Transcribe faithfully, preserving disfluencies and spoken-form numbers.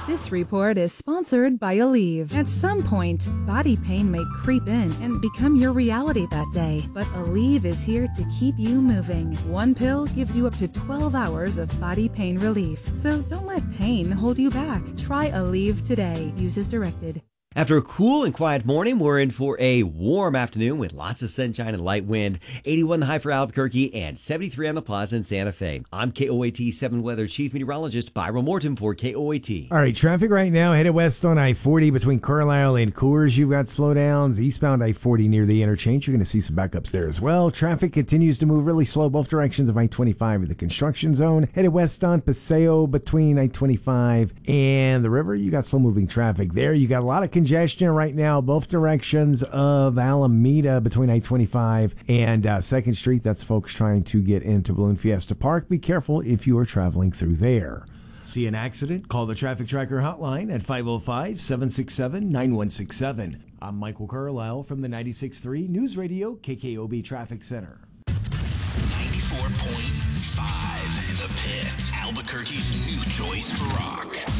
This report is sponsored by Aleve. At some point, body pain may creep in and become your reality that day, but Aleve is here to keep you moving. One pill gives you up to twelve hours of body pain relief, so don't let pain hold you back. Try Aleve today. Use as directed. After a cool and quiet morning, we're in for a warm afternoon with lots of sunshine and light wind. eighty-one the high for Albuquerque and seventy-three on the Plaza in Santa Fe. I'm K O A T seven Weather Chief Meteorologist Byron Morton for K O A T. All right, traffic right now headed west on I forty between Carlisle and Coors. You've got slowdowns. Eastbound I forty near the interchange. You're going to see some backups there as well. Traffic continues to move really slow both directions of I twenty-five in the construction zone. Headed west on Paseo between I twenty-five and the river. You got slow moving traffic there. You got a lot of congestion right now, both directions of Alameda between I twenty-five and uh, second Street. That's folks trying to get into Balloon Fiesta Park. Be careful if you are traveling through there. See an accident? Call the Traffic Tracker hotline at five oh five, seven six seven, nine one six seven. I'm Michael Carlisle from the ninety-six point three News Radio K K O B Traffic Center. ninety-four point five The Pit, Albuquerque's new choice for rock.